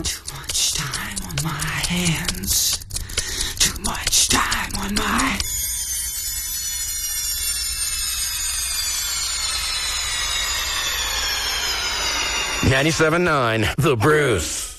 Too much time on my hands. Too much time on my... 97.9 The Bruce.